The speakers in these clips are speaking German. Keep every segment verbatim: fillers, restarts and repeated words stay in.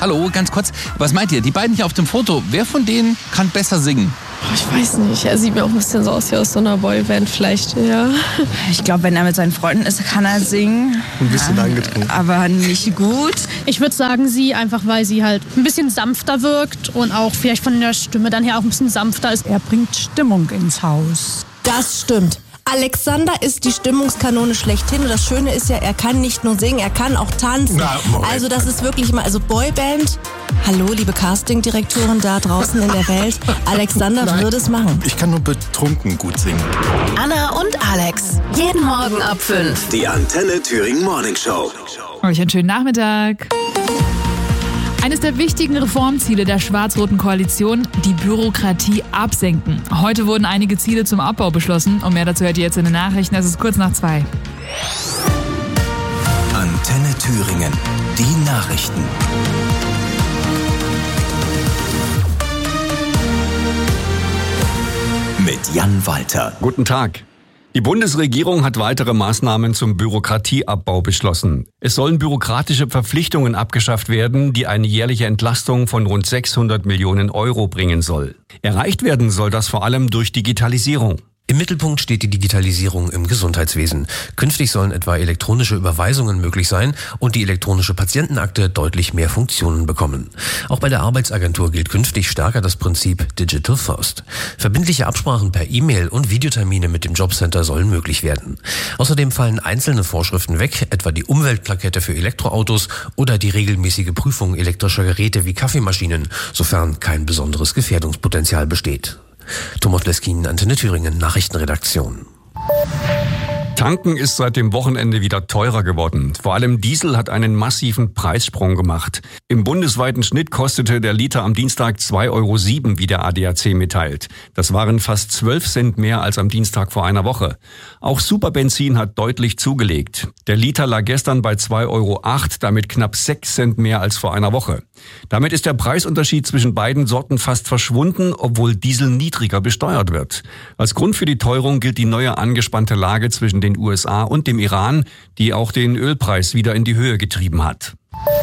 Hallo, ganz kurz, was meint ihr? Die beiden hier auf dem Foto, wer von denen kann besser singen? Ich weiß nicht, er sieht mir auch ein bisschen so aus wie aus so einer Boyband vielleicht, ja. Ich glaube, wenn er mit seinen Freunden ist, kann er singen. Ein bisschen ja, angetrunken. Aber nicht gut. Ich würde sagen sie, einfach weil sie halt ein bisschen sanfter wirkt und auch vielleicht von der Stimme dann her auch ein bisschen sanfter ist. Er bringt Stimmung ins Haus. Das stimmt. Alexander ist die Stimmungskanone schlechthin und das Schöne ist ja, er kann nicht nur singen, er kann auch tanzen. Na, also das ist wirklich mal, also Boyband, hallo liebe Castingdirektoren da draußen in der Welt, Alexander Nein, würde es machen. Ich kann nur betrunken gut singen. Anna und Alex, jeden Morgen ab fünf. Die Antenne Thüringen Morning Show. Euch einen schönen Nachmittag. Eines der wichtigen Reformziele der schwarz-roten Koalition, die Bürokratie absenken. Heute wurden einige Ziele zum Abbau beschlossen. Und mehr dazu hört ihr jetzt in den Nachrichten. Es ist kurz nach zwei. Antenne Thüringen. Die Nachrichten. Mit Jan Walter. Guten Tag. Die Bundesregierung hat weitere Maßnahmen zum Bürokratieabbau beschlossen. Es sollen bürokratische Verpflichtungen abgeschafft werden, die eine jährliche Entlastung von rund sechshundert Millionen Euro bringen soll. Erreicht werden soll das vor allem durch Digitalisierung. Im Mittelpunkt steht die Digitalisierung im Gesundheitswesen. Künftig sollen etwa elektronische Überweisungen möglich sein und die elektronische Patientenakte deutlich mehr Funktionen bekommen. Auch bei der Arbeitsagentur gilt künftig stärker das Prinzip Digital First. Verbindliche Absprachen per E-Mail und Videotermine mit dem Jobcenter sollen möglich werden. Außerdem fallen einzelne Vorschriften weg, etwa die Umweltplakette für Elektroautos oder die regelmäßige Prüfung elektrischer Geräte wie Kaffeemaschinen, sofern kein besonderes Gefährdungspotenzial besteht. Thomas Leskin, Antenne Thüringen, Nachrichtenredaktion. Tanken ist seit dem Wochenende wieder teurer geworden. Vor allem Diesel hat einen massiven Preissprung gemacht. Im bundesweiten Schnitt kostete der Liter am Dienstag zwei Euro sieben, wie der A D A C mitteilt. Das waren fast zwölf Cent mehr als am Dienstag vor einer Woche. Auch Superbenzin hat deutlich zugelegt. Der Liter lag gestern bei zwei Euro acht, damit knapp sechs Cent mehr als vor einer Woche. Damit ist der Preisunterschied zwischen beiden Sorten fast verschwunden, obwohl Diesel niedriger besteuert wird. Als Grund für die Teuerung gilt die neue angespannte Lage zwischen den U S A und dem Iran, die auch den Ölpreis wieder in die Höhe getrieben hat.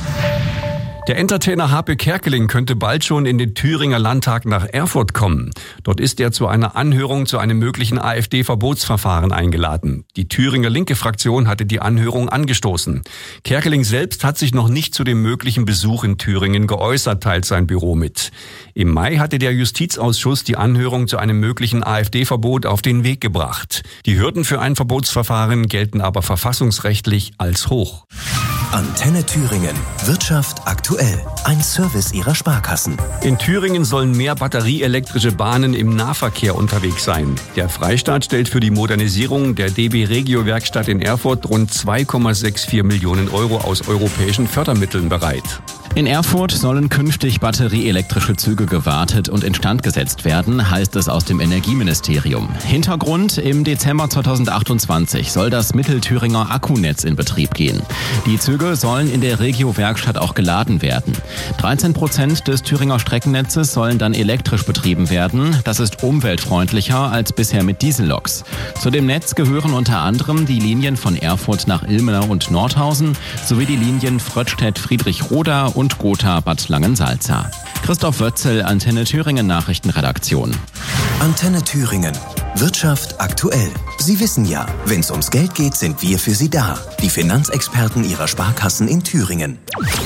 Der Entertainer Harpe Kerkeling könnte bald schon in den Thüringer Landtag nach Erfurt kommen. Dort ist er zu einer Anhörung zu einem möglichen AfD-Verbotsverfahren eingeladen. Die Thüringer linke Fraktion hatte die Anhörung angestoßen. Kerkeling selbst hat sich noch nicht zu dem möglichen Besuch in Thüringen geäußert, teilt sein Büro mit. Im Mai hatte der Justizausschuss die Anhörung zu einem möglichen AfD-Verbot auf den Weg gebracht. Die Hürden für ein Verbotsverfahren gelten aber verfassungsrechtlich als hoch. Antenne Thüringen. Wirtschaft aktuell. Ein Service ihrer Sparkassen. In Thüringen sollen mehr batterieelektrische Bahnen im Nahverkehr unterwegs sein. Der Freistaat stellt für die Modernisierung der D B Regio-Werkstatt in Erfurt rund zwei Komma vierundsechzig Millionen Euro aus europäischen Fördermitteln bereit. In Erfurt sollen künftig batterieelektrische Züge gewartet und instand gesetzt werden, heißt es aus dem Energieministerium. Hintergrund: Im Dezember zweitausendachtundzwanzig soll das Mittelthüringer Akkunetz in Betrieb gehen. Die Züge sollen in der Regio-Werkstatt auch geladen werden. dreizehn Prozent des Thüringer Streckennetzes sollen dann elektrisch betrieben werden. Das ist umweltfreundlicher als bisher mit Dieselloks. Zu dem Netz gehören unter anderem die Linien von Erfurt nach Ilmenau und Nordhausen sowie die Linien Fröttstedt-Friedrichroda und Gotha-Bad Langensalza. Christoph Wötzel, Antenne Thüringen Nachrichtenredaktion. Antenne Thüringen. Wirtschaft aktuell. Sie wissen ja, wenn es ums Geld geht, sind wir für Sie da. Die Finanzexperten Ihrer Sparkassen in Thüringen.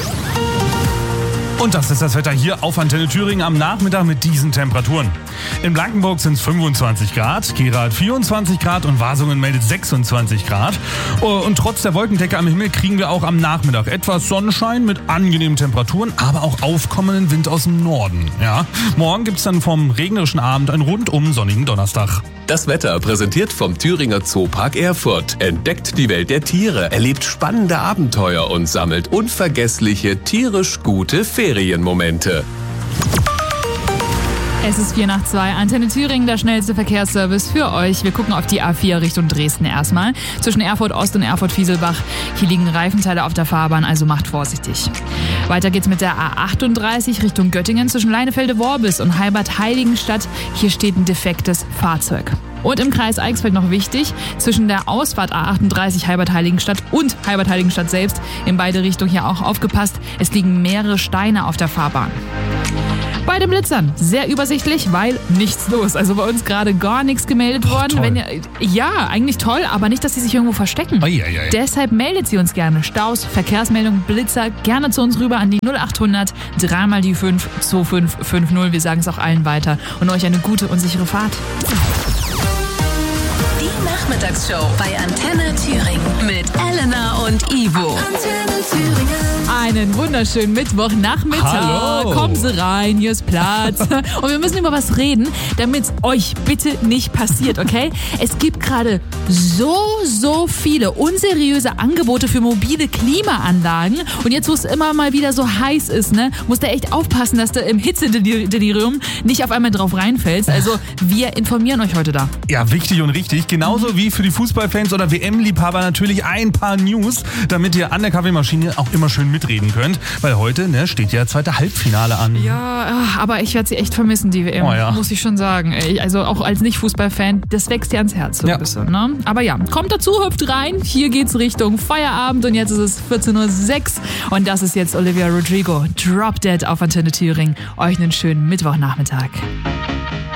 Und das ist das Wetter hier auf Antenne Thüringen am Nachmittag mit diesen Temperaturen. In Blankenburg sind es fünfundzwanzig Grad, Gera hat vierundzwanzig Grad und Wasungen meldet sechsundzwanzig Grad. Und trotz der Wolkendecke am Himmel kriegen wir auch am Nachmittag etwas Sonnenschein mit angenehmen Temperaturen, aber auch aufkommenden Wind aus dem Norden. Ja. Morgen gibt es dann vom regnerischen Abend einen rundum sonnigen Donnerstag. Das Wetter präsentiert vom Thüringer Zoopark Erfurt. Entdeckt die Welt der Tiere, erlebt spannende Abenteuer und sammelt unvergessliche, tierisch gute Ferienmomente. Es ist vier nach zwei. Antenne Thüringen, der schnellste Verkehrsservice für euch. Wir gucken auf die A vier Richtung Dresden erstmal. Zwischen Erfurt Ost und Erfurt Fieselbach. Hier liegen Reifenteile auf der Fahrbahn, also macht vorsichtig. Weiter geht's mit der A achtunddreißig Richtung Göttingen zwischen Leinefelde-Worbis und Heibad-Heiligenstadt. Hier steht ein defektes Fahrzeug. Und im Kreis Eichsfeld noch wichtig, zwischen der Ausfahrt A achtunddreißig Heibad-Heiligenstadt und Heibad-Heiligenstadt selbst, in beide Richtungen hier auch aufgepasst, es liegen mehrere Steine auf der Fahrbahn. Bei den Blitzern sehr übersichtlich, weil nichts los. Also bei uns gerade gar nichts gemeldet oh, worden. Wenn ihr, ja, eigentlich toll, aber nicht, dass sie sich irgendwo verstecken. Ei, ei, ei. Deshalb meldet sie uns gerne. Staus, Verkehrsmeldung, Blitzer, gerne zu uns rüber an die null achthundert, dreimal die fünf, zwei fünf fünf null. Wir sagen es auch allen weiter und euch eine gute und sichere Fahrt. Die Nachmittagsshow bei Antenne Thüringen mit Elena und Ivo. Antenne Thüringen. Einen wunderschönen Mittwochnachmittag. Hallo. Kommen Sie rein, hier ist Platz. Und wir müssen über was reden, damit es euch bitte nicht passiert, okay? Es gibt gerade so, so viele unseriöse Angebote für mobile Klimaanlagen. Und jetzt, wo es immer mal wieder so heiß ist, ne, musst du echt aufpassen, dass du im Hitzedelirium nicht auf einmal drauf reinfällst. Also wir informieren euch heute da. Ja, wichtig und richtig. Genauso wie für die Fußballfans oder W M-Liebhaber natürlich ein paar News, damit ihr an der Kaffeemaschine auch immer schön mitreden könnt. Weil heute ne, steht ja zweite Halbfinale an. Ja, aber ich werde sie echt vermissen, die W M, oh ja. muss ich schon sagen. Also auch als Nicht-Fußball-Fan, das wächst dir ans Herz so ja. ein bisschen. Ne? Aber ja, kommt dazu, hüpft rein. Hier geht's Richtung Feierabend und jetzt ist es vierzehn Uhr sechs und das ist jetzt Olivia Rodrigo. Drop Dead auf Antenne Thüringen. Euch einen schönen Mittwochnachmittag.